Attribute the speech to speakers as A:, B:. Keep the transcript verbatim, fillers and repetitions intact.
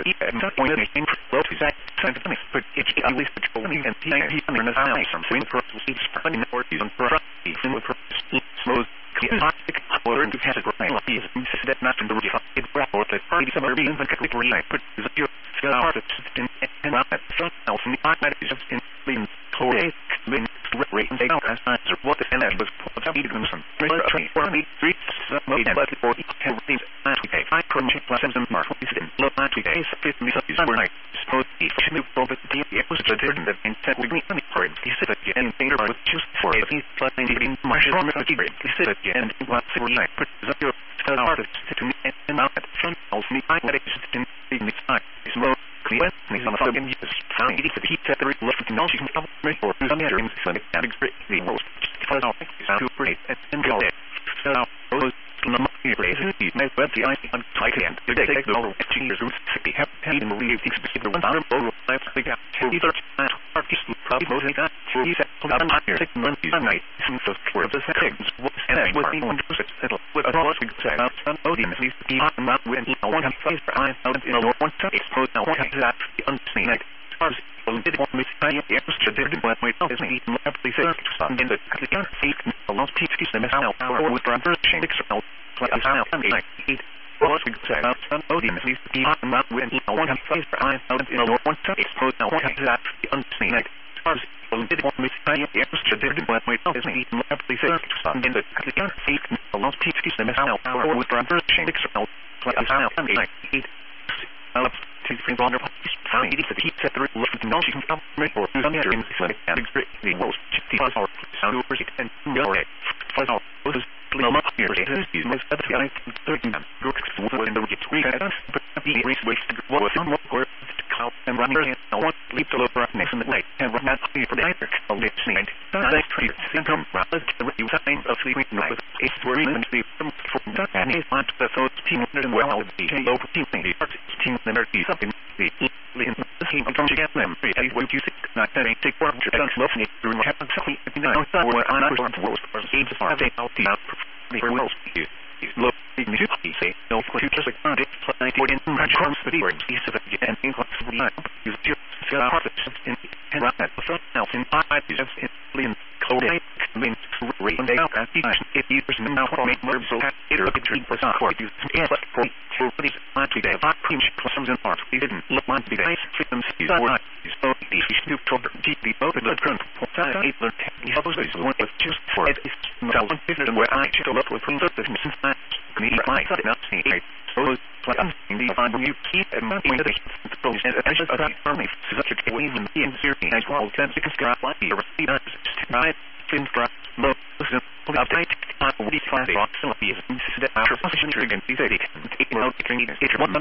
A: he at some point in the flow to that sentence, but it's at least patrolling and P I P in the house from swing for each running or even for a film for smooth. Plastic water into has a brain like is that not in the refine it or the party summer being the clippery I put the your art in and out at front else in the eye is in being told being rate and they don't as times or what the and was put up even some train for me three mode and but for everything last week I couldn't check lessons in March we didn't look last week is fifty something summer night suppose the fish move from the it was a certain that instead we need any part he said again finger with just for it he's playing in March from the he said and what three I put the artist to me and out at front else me I let it in the side is low clear me some fucking use found it to heat that left to know she can come or do some other in the that is great the most for now to great and go there so those places he made web the I on tight end they take the over years roots they have paid and believe these particular one dollar over life they got either artist probably mostly got he said I'm here six months night since the for the seconds what and I was in one to settle with a lot we say about some audience needs to be on not when I want to face for I out in a one to expose now what that the unseen like as did want me I yesterday didn't want my is me happily say something in the clear fake the last piece the mess out or with driver change external like I like eight what we say about some audience needs to be on not when I want to face for I out in a one to expose now what that the unseen like as did want me I yesterday didn't want my is me happily say something in the clear fake the last piece the mess out or with driver change external like I like eight to bring on her found it that he said the look at the knowledge can come or do some other in the clinic and the most the our sound over it and go it for our was no much here it is most of the I thirteen groups in the get three but the race waste what was on or cow and running and I want to leap the lower up next in the night and run out here for the electric of the scene I treat income rather the you signs of sleeping with it's worrying and sleep from that and it's not the thought team and well the low team the team the energy something the in the team I'm trying to get them I would you think not that ain't take work to don't love me through my happen something if you know so what I'm not to roast for eight are they out the out the well you look you say no for you just like it play for in my course the words is of and in what we use your profits in and run that for now in five is in code means rate they out at the if you person now for make more so it look at three percent for you and but for for these monthly day five cream customs and art we didn't look month to days freedom is what so these should talk deeply both the current point eight the suppose is one of just for it is so one business where I should look with the since I me my not see so like I'm in the find you keep and nothing that is supposed and I just about for me such a way in the inserting as well ten seconds grab like the receipt right fin drop low update on the class box so the that our position trigger and these eight eight one